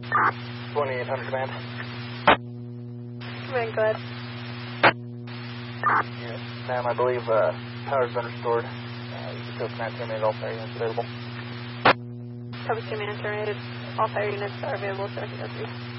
2800 command. Command, go ahead. Yes, ma'am, I believe power's been restored. You can still command terminated, all fire units available. Copy, command terminated. All fire units are available, 703.